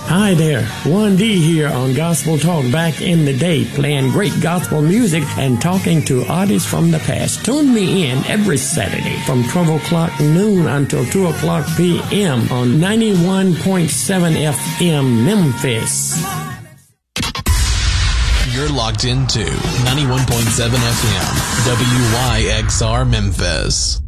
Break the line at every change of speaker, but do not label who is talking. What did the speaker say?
Hi there, 1D here on Gospel Talk back in the day, playing great gospel music and talking to artists from the past. Tune me in every Saturday from 12 o'clock noon until 2 o'clock p.m. on 91.7 FM Memphis.
You're locked into 91.7 FM, WYXR Memphis.